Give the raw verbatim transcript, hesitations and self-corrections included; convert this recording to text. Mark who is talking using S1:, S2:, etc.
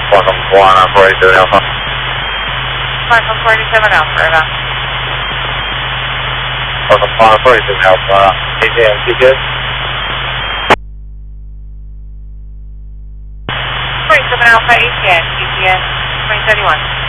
S1: Welcome one on forty-seven Alpha.
S2: Welcome forty-seven Alpha, right on.
S1: Welcome one on forty-seven Alpha. A T M T K.
S2: forty-seven Alpha, A T M, T T S, twenty thirty-one.